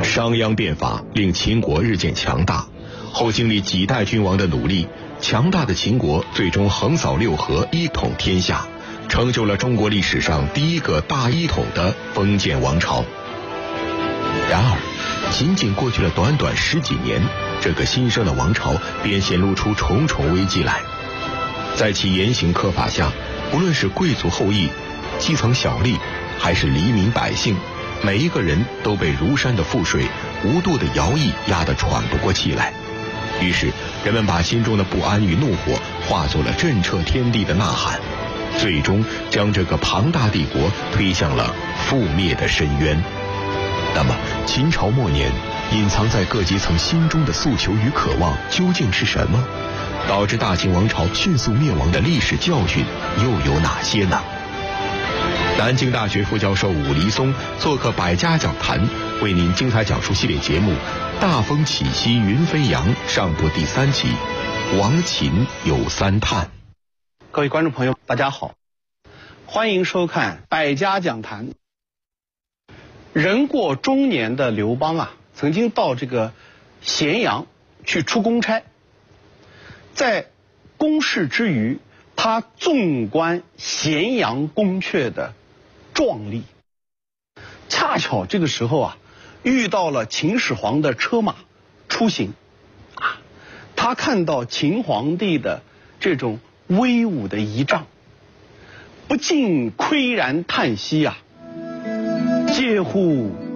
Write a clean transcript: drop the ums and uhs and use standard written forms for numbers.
商鞅变法令秦国日渐强大，后经历几代君王的努力，强大的秦国最终横扫六合，一统天下，成就了中国历史上第一个大一统的封建王朝。然而，仅仅过去了短短10几年，这个新生的王朝便显露出重重危机来。在其严刑苛法下，不论是贵族后裔、基层小吏，还是黎民百姓，每一个人都被如山的赋税、无度的徭役压得喘不过气来。于是，人们把心中的不安与怒火化作了震彻天地的呐喊，最终将这个庞大帝国推向了覆灭的深渊。那么，秦朝末年隐藏在各阶层心中的诉求与渴望究竟是什么？导致大秦王朝迅速灭亡的历史教训又有哪些呢？南京大学副教授武黎松做客百家讲坛，为您精彩讲述系列节目《大风起兮云飞扬》上部第3期，亡秦有3叹。 各位观众朋友，大家好，欢迎收看百家讲坛。人过中年的刘邦啊，曾经到这个咸阳去出公差，在公事之余，他纵观咸阳宫阙的壮丽。恰巧这个时候啊，遇到了秦始皇的车马出行啊，他看到秦皇帝的这种威武的仪仗，不禁喟然叹息啊，嗟乎